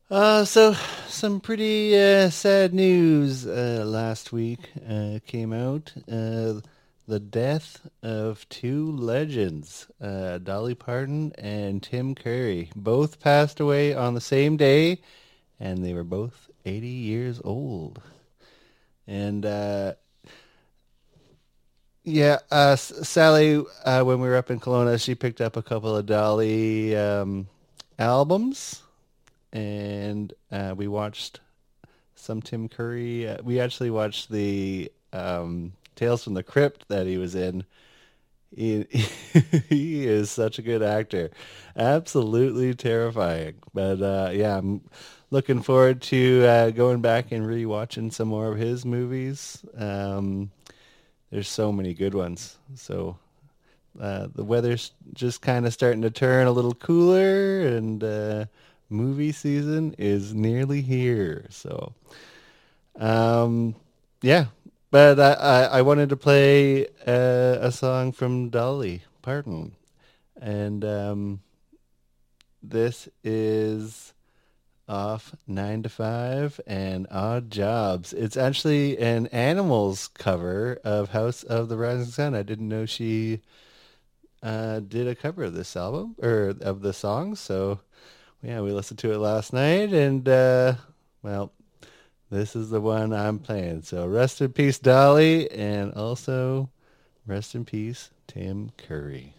So some pretty sad news last week came out. The death of two legends, Dolly Parton and Tim Curry, both passed away on the same day, and they were both 80 years old. And yeah, Sally, when we were up in Kelowna, she picked up a couple of Dolly albums, and we watched some Tim Curry. We actually watched the Tales from the Crypt that he was in. He, he is such a good actor. Absolutely terrifying. But yeah, I'm looking forward to going back and rewatching some more of his movies. There's so many good ones. So the weather's just kind of starting to turn a little cooler, and movie season is nearly here. So um, yeah, but I wanted to play a song from Dolly Parton, and this is off 9 to 5 and Odd Jobs. It's actually an Animals cover of House of the Rising Sun. I didn't know she did a cover of this album or of the song. So yeah, we listened to it last night, and well, this is the one I'm playing. So rest in peace, Dolly, and also rest in peace, Tim Curry.